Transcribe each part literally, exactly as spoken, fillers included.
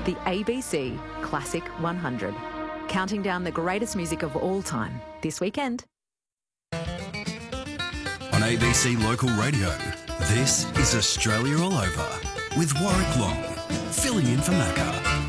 the A B C Classic one hundred. Counting down the greatest music of all time this weekend. On A B C Local Radio, this is Australia All Over with Warwick Long, filling in for Macca.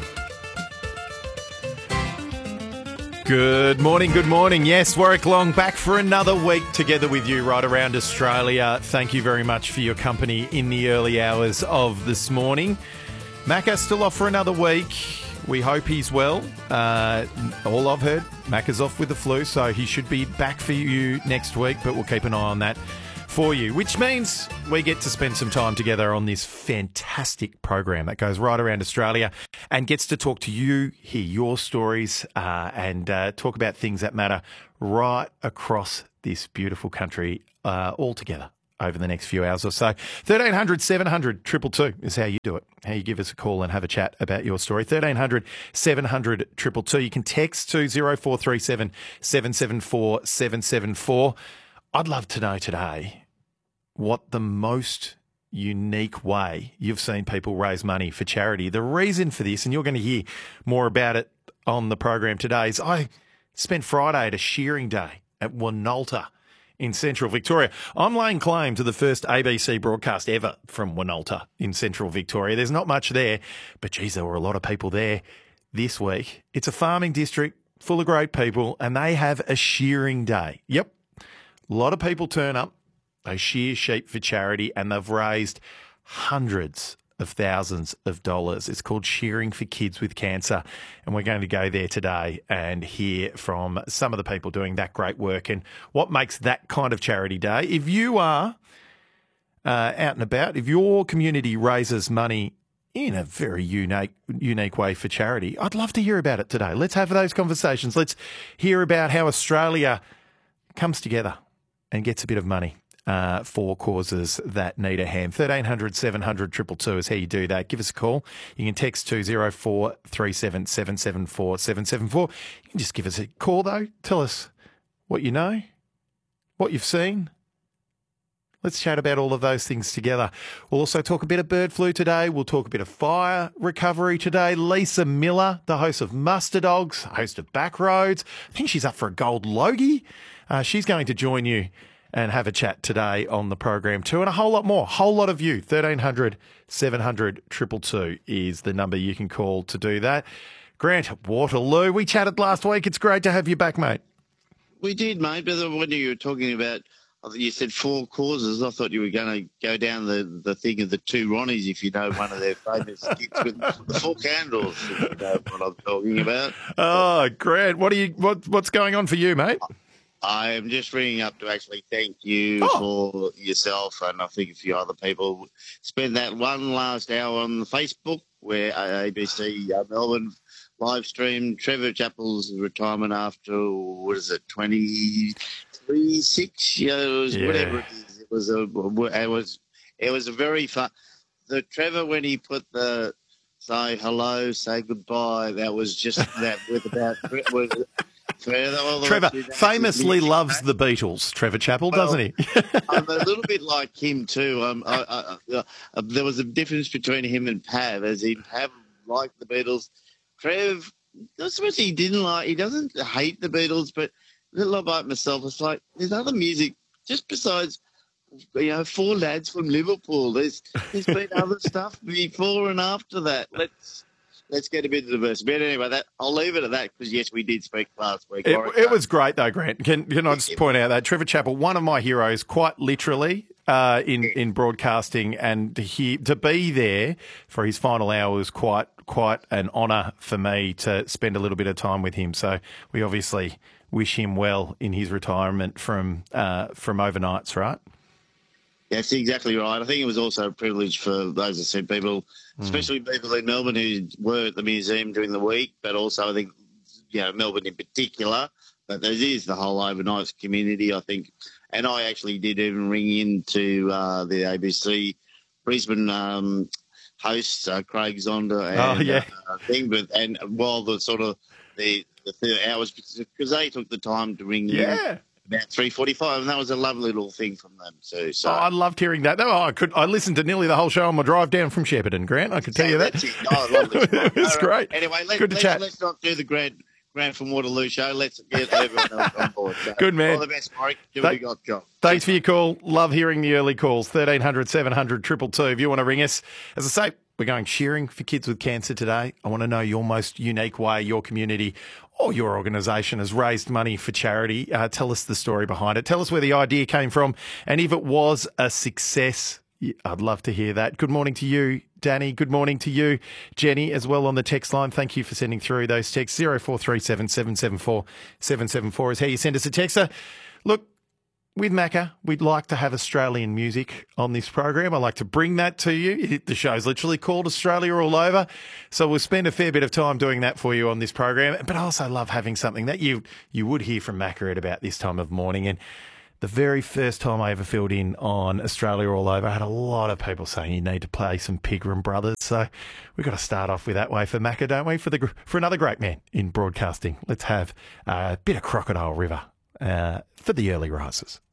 Good morning, good morning. Yes, Warwick Long back for another week together with you right around Australia. Thank you very much for your company in the early hours of this morning. Macca still off for another week. We hope he's well. Uh, all I've heard, Macca's off with the flu, so he should be back for you next week, but we'll keep an eye on that for you, which means we get to spend some time together on this fantastic program that goes right around Australia and gets to talk to you, hear your stories, uh, and uh, talk about things that matter right across this beautiful country uh, all together over the next few hours or so. thirteen hundred, seven hundred, two two two is how you do it, how you give us a call and have a chat about your story. thirteen hundred, seven hundred, two two two. You can text to zero four three seven, seven seven four, seven seven four. I'd love to know today what the most unique way you've seen people raise money for charity. The reason for this, and you're going to hear more about it on the program today, is I spent Friday at a shearing day at Wonolta in central Victoria. I'm laying claim to the first A B C broadcast ever from Wonolta in central Victoria. There's not much there, but geez, there were a lot of people there this week. It's a farming district full of great people, and they have a shearing day. Yep. A lot of people turn up, they shear sheep for charity, and they've raised hundreds of thousands of dollars. It's called Shearing for Kids with Cancer, and we're going to go there today and hear from some of the people doing that great work and what makes that kind of charity day. If you are uh, out and about, if your community raises money in a very unique unique way for charity, I'd love to hear about it today. Let's have those conversations. Let's hear about how Australia comes together and gets a bit of money uh, for causes that need a hand. thirteen hundred, seven hundred, two two two is how you do that. Give us a call. You can text to zero four three seven, seven seven four, seven seven four. You can just give us a call, though. Tell us what you know, what you've seen. Let's chat about all of those things together. We'll also talk a bit of bird flu today. We'll talk a bit of fire recovery today. Lisa Miller, the host of Muster Dogs, host of Backroads. I think she's up for a gold Logie. Uh, she's going to join you and have a chat today on the program too, and a whole lot more. A whole lot of you. thirteen hundred, seven hundred, two two two is the number you can call to do that. Grant, Waterloo, we chatted last week. It's great to have you back, mate. We did, mate, but when you were talking about, you said four causes, I thought you were going to go down the, the thing of the two Ronnies, if you know one of their famous skits with the four candles, if you know what I'm talking about. Oh, Grant, what are you? What, what's going on for you, mate? I am just ringing up to actually thank you oh. for yourself, and I think a few other people. Spend that one last hour on the Facebook where A B C uh, Melbourne live streamed Trevor Chappell's retirement after, what is it, twenty-three, six years, yeah. whatever it is. It was a, it was, it was a very fun. The Trevor, when he put the say hello, say goodbye, that was just that with about was. Trevor famously loves the Beatles, Trevor Chappell, well, doesn't he? I'm a little bit like him too. Um, I, I, I, uh, there was a difference between him and Pav, as in Pav liked the Beatles. Trev, not so much he didn't like, he doesn't hate the Beatles, but a little like myself, it's like there's other music just besides, you know, Four Lads from Liverpool. There's there's been other stuff before and after that. Let's. Let's get a bit of diversity. But anyway, that I'll leave it at that because, yes, we did speak last week. It, it was great, though, Grant. Can, can I just point out that Trevor Chappell, one of my heroes, quite literally, uh, in, in broadcasting, and to, hear, to be there for his final hour was quite quite an honour for me to spend a little bit of time with him. So we obviously wish him well in his retirement from uh, from overnights, right? That's exactly right. I think it was also a privilege for those, I said, people, especially mm. people in Melbourne who were at the museum during the week, but also I think, you know, Melbourne in particular, but there is the whole overnight community, I think. And I actually did even ring into uh, the A B C Brisbane um, host, uh, Craig Zonda, and, oh, yeah. uh, thing, but, and while the sort of the, the hours, because they took the time to ring yeah. in about three forty-five, and that was a lovely little thing from them too. So Oh, I loved hearing that. Oh, I could. I listened to nearly the whole show on my drive down from Shepparton, Grant. I could tell you that. That's it. Oh, I love this. It was All right. great. Anyway, let, Good to let's, chat. let's not do the Grant, Grant from Waterloo show. Let's get everyone else on board. So, Good man. All the best, Warwick. Do what Thank- you got, John. Thanks for your call. Love hearing the early calls. thirteen hundred, seven hundred, two two two if you want to ring us. As I say, we're going sharing for kids with cancer today. I want to know your most unique way your community or your organisation has raised money for charity. Uh, tell us the story behind it. Tell us where the idea came from and if it was a success. Yeah, I'd love to hear that. Good morning to you, Danny. Good morning to you, Jenny, as well on the text line. Thank you for sending through those texts. zero four three seven, seven seven four, seven seven four is how you send us a texter. Look, with Macca, we'd like to have Australian music on this program. I like to bring that to you. The show's literally called Australia All Over. So we'll spend a fair bit of time doing that for you on this program. But I also love having something that you you would hear from Macca at about this time of morning. And the very first time I ever filled in on Australia All Over, I had a lot of people saying you need to play some Pigram Brothers. So we've got to start off with that way for Macca, don't we? For the for another great man in broadcasting. Let's have a bit of Crocodile River uh, for the early risers.